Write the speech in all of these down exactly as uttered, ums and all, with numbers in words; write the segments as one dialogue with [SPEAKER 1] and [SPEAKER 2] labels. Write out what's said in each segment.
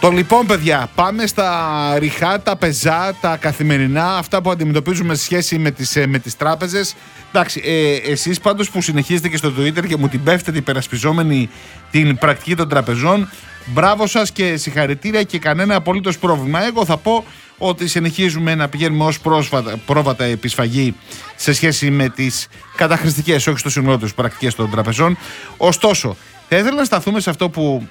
[SPEAKER 1] Το λοιπόν, παιδιά, πάμε στα ρηχά, τα πεζά, τα καθημερινά, αυτά που αντιμετωπίζουμε σε σχέση με τις, με τις τράπεζες. Εντάξει, ε, εσείς πάντως που συνεχίζετε και στο Twitter και μου την πέφτετε υπερασπιζόμενοι την πρακτική των τραπεζών, μπράβο σας και συγχαρητήρια και κανένα απολύτως πρόβλημα. Εγώ θα πω ότι συνεχίζουμε να πηγαίνουμε ως πρόσφατα, πρόβατα επισφαγή σε σχέση με τις καταχρηστικές, όχι στο σύνολό τους, πρακτικές των τραπεζών. Ωστόσο, θα ήθελα να σταθούμε σε αυτό που,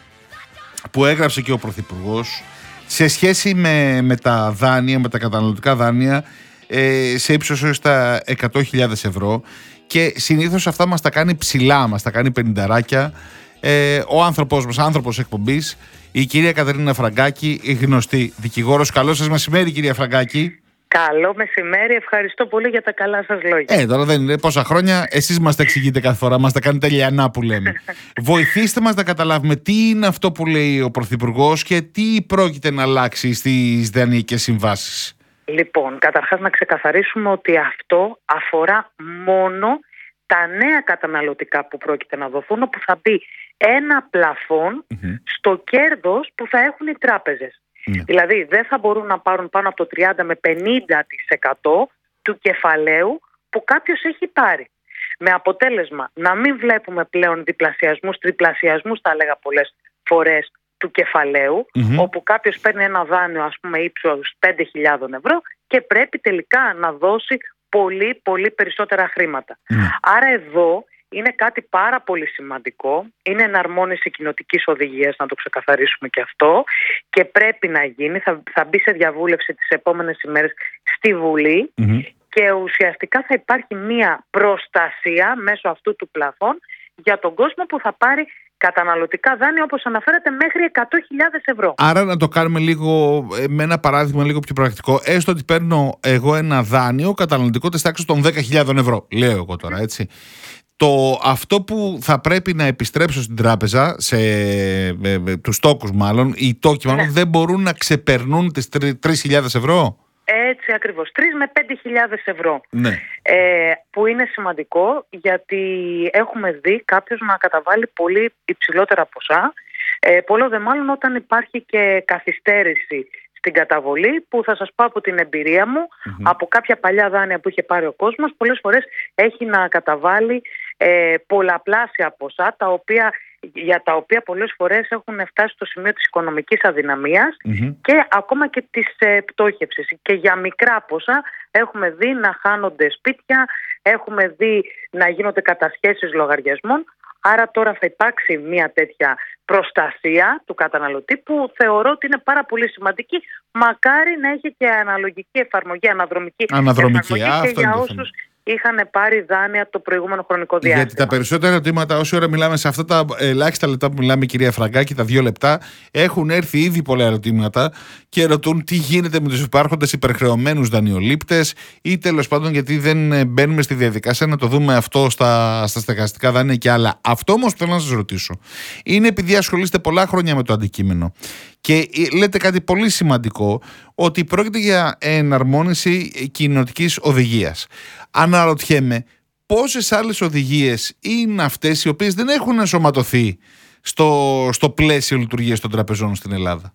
[SPEAKER 1] που έγραψε και ο Πρωθυπουργός σε σχέση με, με τα δάνεια, με τα καταναλωτικά δάνεια ε, σε ύψος έως τα εκατό χιλιάδες ευρώ, και συνήθως αυτά μας τα κάνει ψηλά, μας τα κάνει πενηνταράκια. Ε, ο άνθρωπός μας, άνθρωπος εκπομπής, η κυρία Κατερίνα Φραγκάκη, η γνωστή δικηγόρος. Καλό σας μεσημέρι, κυρία Φραγκάκη.
[SPEAKER 2] Καλό μεσημέρι, ευχαριστώ πολύ για τα καλά σας λόγια.
[SPEAKER 1] Ε, τώρα δεν είναι πόσα χρόνια, εσείς μας τα εξηγείτε κάθε φορά, μας τα κάνετε λιανά που λέμε. Βοηθήστε μας να καταλάβουμε τι είναι αυτό που λέει ο Πρωθυπουργός και τι πρόκειται να αλλάξει στις δανεικές συμβάσεις.
[SPEAKER 2] Λοιπόν, καταρχάς να ξεκαθαρίσουμε ότι αυτό αφορά μόνο τα νέα καταναλωτικά που πρόκειται να δοθούν, όπου θα μπει ένα πλαφόν mm-hmm. στο κέρδος που θα έχουν οι τράπεζες. Mm. Δηλαδή δεν θα μπορούν να πάρουν πάνω από το τριάντα με πενήντα τοις εκατό του κεφαλαίου που κάποιος έχει πάρει. Με αποτέλεσμα να μην βλέπουμε πλέον διπλασιασμούς, τριπλασιασμούς, τα έλεγα πολλές φορές, του κεφαλαίου, mm-hmm. όπου κάποιος παίρνει ένα δάνειο, ας πούμε, ύψος πέντε χιλιάδες ευρώ και πρέπει τελικά να δώσει πολύ πολύ περισσότερα χρήματα. Mm. Άρα εδώ είναι κάτι πάρα πολύ σημαντικό, είναι εναρμόνιση κοινοτικής οδηγίας, να το ξεκαθαρίσουμε και αυτό, και πρέπει να γίνει, θα, θα μπει σε διαβούλευση τις επόμενες ημέρες στη Βουλή mm-hmm. και ουσιαστικά θα υπάρχει μία προστασία μέσω αυτού του πλαφών για τον κόσμο που θα πάρει καταναλωτικά δάνεια, όπως αναφέρατε, μέχρι εκατό χιλιάδες ευρώ.
[SPEAKER 1] Άρα να το κάνουμε λίγο με ένα παράδειγμα λίγο πιο πρακτικό. Έστω ότι παίρνω εγώ ένα δάνειο καταναλωτικό της τάξης των δέκα χιλιάδες ευρώ, λέω εγώ τώρα, έτσι. Το, αυτό που θα πρέπει να επιστρέψω στην τράπεζα, σε ε, ε, τους τόκους μάλλον, οι τόκοι μάλλον, ναι. δεν μπορούν να ξεπερνούν τις τρεις χιλιάδες ευρώ.
[SPEAKER 2] Έτσι ακριβώς, τρεις με πέντε χιλιάδες ευρώ.
[SPEAKER 1] Ναι.
[SPEAKER 2] Ε, που είναι σημαντικό, γιατί έχουμε δει κάποιος να καταβάλει πολύ υψηλότερα ποσά, ε, πολλό δε μάλλον όταν υπάρχει και καθυστέρηση στην καταβολή, που θα σας πω από την εμπειρία μου, mm-hmm. από κάποια παλιά δάνεια που είχε πάρει ο κόσμος, πολλές φορές έχει να καταβάλει ε, πολλαπλάσια ποσά, τα οποία, για τα οποία πολλές φορές έχουν φτάσει στο σημείο της οικονομικής αδυναμίας mm-hmm. και ακόμα και της ε, πτώχευσης. Και για μικρά ποσά έχουμε δει να χάνονται σπίτια, έχουμε δει να γίνονται κατασχέσεις λογαριασμών. Άρα τώρα θα υπάρξει μια τέτοια προστασία του καταναλωτή, που θεωρώ ότι είναι πάρα πολύ σημαντική. Μακάρι να έχει και αναλογική εφαρμογή, αναδρομική,
[SPEAKER 1] αναδρομική
[SPEAKER 2] εφαρμογή και για όσους είχαν πάρει δάνεια το προηγούμενο χρονικό διάστημα.
[SPEAKER 1] Γιατί τα περισσότερα ερωτήματα, όση ώρα μιλάμε, σε αυτά τα ελάχιστα λεπτά που μιλάμε, κυρία Φραγκάκη, τα δύο λεπτά, έχουν έρθει ήδη πολλά ερωτήματα και ρωτούν τι γίνεται με τους υπάρχοντες υπερχρεωμένους δανειολήπτες, ή τέλος πάντων γιατί δεν μπαίνουμε στη διαδικασία να το δούμε αυτό στα, στα στεγαστικά δάνεια και άλλα. Αυτό όμως που θέλω να σας ρωτήσω είναι, επειδή ασχολείστε πολλά χρόνια με το αντικείμενο και λέτε κάτι πολύ σημαντικό, ότι πρόκειται για εναρμόνιση κοινοτικής οδηγίας. Αναρωτιέμαι πόσες άλλες οδηγίες είναι αυτές οι οποίες δεν έχουν ενσωματωθεί στο, στο πλαίσιο λειτουργίας των τραπεζών στην Ελλάδα.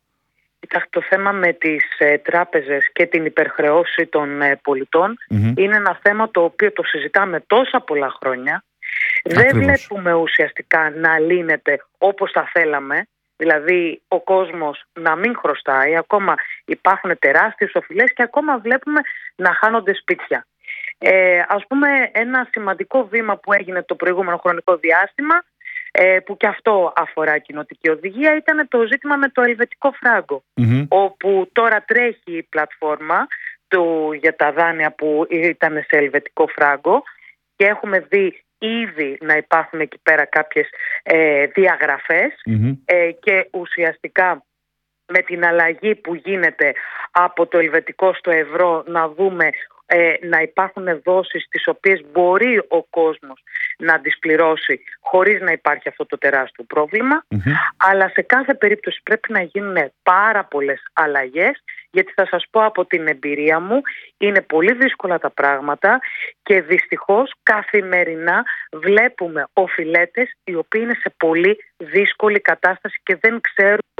[SPEAKER 2] Το θέμα με τις ε, τράπεζες και την υπερχρεώση των ε, πολιτών mm-hmm. είναι ένα θέμα το οποίο το συζητάμε τόσα πολλά χρόνια. Ακριβώς. Δεν βλέπουμε ουσιαστικά να λύνεται όπως θα θέλαμε. Δηλαδή ο κόσμος να μην χρωστάει, ακόμα υπάρχουν τεράστιες οφειλές και ακόμα βλέπουμε να χάνονται σπίτια. Ε, ας πούμε, ένα σημαντικό βήμα που έγινε το προηγούμενο χρονικό διάστημα, ε, που και αυτό αφορά κοινοτική οδηγία, ήταν το ζήτημα με το ελβετικό φράγκο, mm-hmm. όπου τώρα τρέχει η πλατφόρμα του, για τα δάνεια που ήταν σε ελβετικό φράγκο, και έχουμε δει ήδη να υπάρχουν εκεί πέρα κάποιες ε, διαγραφές mm-hmm. ε, και ουσιαστικά με την αλλαγή που γίνεται από το ελβετικό στο ευρώ να δούμε ε, να υπάρχουν δόσεις τις οποίες μπορεί ο κόσμος να τις πληρώσει χωρίς να υπάρχει αυτό το τεράστιο πρόβλημα, mm-hmm. αλλά σε κάθε περίπτωση πρέπει να γίνουν πάρα πολλές αλλαγές, γιατί θα σας πω από την εμπειρία μου, είναι πολύ δύσκολα τα πράγματα και δυστυχώς καθημερινά βλέπουμε οφειλέτες οι οποίοι είναι σε πολύ δύσκολη κατάσταση και δεν ξέρουν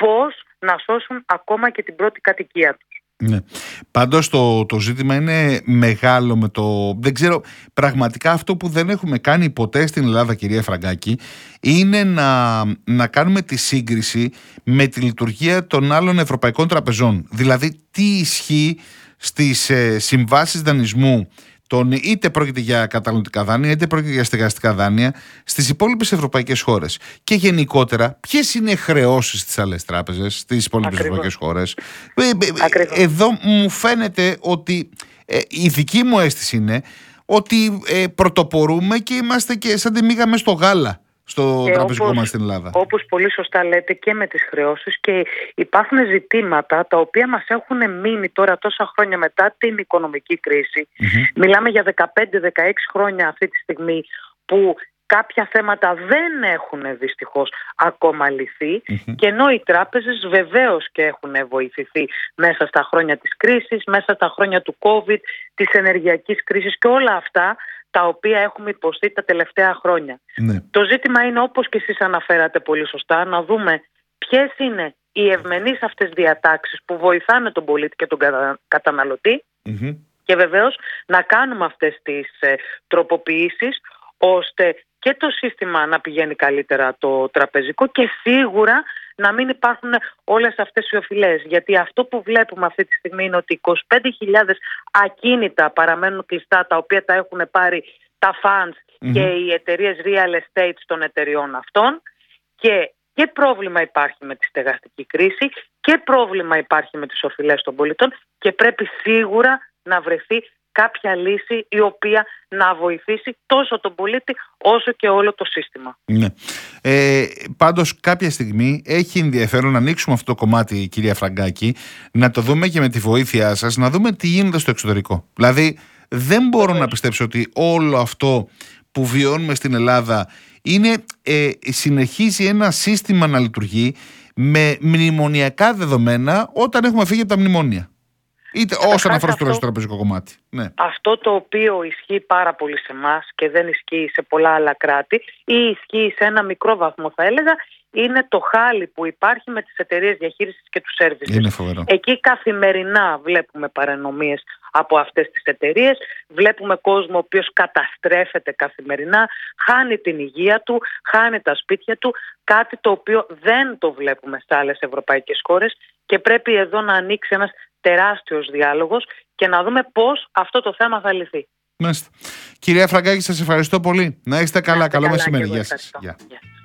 [SPEAKER 2] πώς να σώσουν ακόμα και την πρώτη κατοικία τους.
[SPEAKER 1] Ναι. Πάντως το, το ζήτημα είναι μεγάλο με το... Δεν ξέρω, πραγματικά αυτό που δεν έχουμε κάνει ποτέ στην Ελλάδα, κυρία Φραγκάκη, είναι να, να κάνουμε τη σύγκριση με τη λειτουργία των άλλων ευρωπαϊκών τραπεζών. Δηλαδή, τι ισχύει στις ε, συμβάσεις δανεισμού, τον, είτε πρόκειται για καταναλωτικά δάνεια, είτε πρόκειται για στεγαστικά δάνεια, στις υπόλοιπες ευρωπαϊκές χώρες. Και γενικότερα, ποιες είναι οι χρεώσεις στις άλλες τράπεζες, στις υπόλοιπες ευρωπαϊκές χώρες. Ε, ε, εδώ μου φαίνεται ότι ε, η δική μου αίσθηση είναι ότι ε, πρωτοπορούμε και είμαστε και σαν τη μύγα μες στο γάλα στο
[SPEAKER 2] και
[SPEAKER 1] τραπεζικό
[SPEAKER 2] όπως,
[SPEAKER 1] μας στην Ελλάδα.
[SPEAKER 2] Όπως πολύ σωστά λέτε, και με τις χρεώσεις, και υπάρχουν ζητήματα τα οποία μας έχουν μείνει τώρα τόσα χρόνια μετά την οικονομική κρίση. Mm-hmm. Μιλάμε για δεκαπέντε δεκαέξι χρόνια αυτή τη στιγμή που κάποια θέματα δεν έχουν δυστυχώς ακόμα λυθεί, mm-hmm. και ενώ οι τράπεζες βεβαίως και έχουν βοηθηθεί μέσα στα χρόνια της κρίσης, μέσα στα χρόνια του COVID, της ενεργειακής κρίσης και όλα αυτά τα οποία έχουμε υποστεί τα τελευταία χρόνια. Ναι. Το ζήτημα είναι, όπως και εσείς αναφέρατε πολύ σωστά, να δούμε ποιες είναι οι ευμενείς αυτές διατάξεις που βοηθάνε τον πολίτη και τον καταναλωτή, mm-hmm. και βεβαίως να κάνουμε αυτές τις ε, τροποποιήσεις ώστε και το σύστημα να πηγαίνει καλύτερα το τραπεζικό και σίγουρα να μην υπάρχουν όλες αυτές οι οφειλές. Γιατί αυτό που βλέπουμε αυτή τη στιγμή είναι ότι είκοσι πέντε χιλιάδες ακίνητα παραμένουν κλειστά, τα οποία τα έχουν πάρει τα funds mm-hmm. και οι εταιρείες real estate των εταιριών αυτών, και, και πρόβλημα υπάρχει με τη στεγαστική κρίση και πρόβλημα υπάρχει με τις οφειλές των πολιτών, και πρέπει σίγουρα να βρεθεί κάποια λύση η οποία να βοηθήσει τόσο τον πολίτη όσο και όλο το σύστημα.
[SPEAKER 1] Ναι. Ε, πάντως κάποια στιγμή έχει ενδιαφέρον να ανοίξουμε αυτό το κομμάτι, κυρία Φραγκάκη, να το δούμε και με τη βοήθειά σας, να δούμε τι γίνεται στο εξωτερικό. Δηλαδή δεν μπορώ να πιστέψω ότι όλο αυτό που βιώνουμε στην Ελλάδα είναι, ε, συνεχίζει ένα σύστημα να λειτουργεί με μνημονιακά δεδομένα όταν έχουμε φύγει από τα μνημόνια. Είτε όσον αφορά στο τραπεζικό κομμάτι. Ναι.
[SPEAKER 2] Αυτό το οποίο ισχύει πάρα πολύ σε εμάς και δεν ισχύει σε πολλά άλλα κράτη, ή ισχύει σε ένα μικρό βαθμό θα έλεγα, είναι το χάλι που υπάρχει με τις εταιρείες διαχείρισης και του σέρβισης.
[SPEAKER 1] Είναι φοβερό.
[SPEAKER 2] Εκεί καθημερινά βλέπουμε παρενομίες από αυτές τις εταιρείες, βλέπουμε κόσμο ο οποίος καταστρέφεται καθημερινά, χάνει την υγεία του, χάνει τα σπίτια του, κάτι το οποίο δεν το βλέπουμε σε άλλες ευρωπαϊκές χώρες, και πρέπει εδώ να ανοίξει ένας τεράστιος διάλογος και να δούμε πώς αυτό το θέμα θα λυθεί.
[SPEAKER 1] Μάλιστα. Κυρία Φραγκάκη, σας ευχαριστώ πολύ. Να είστε καλά. Καλό μεσημέρι. Γεια σας.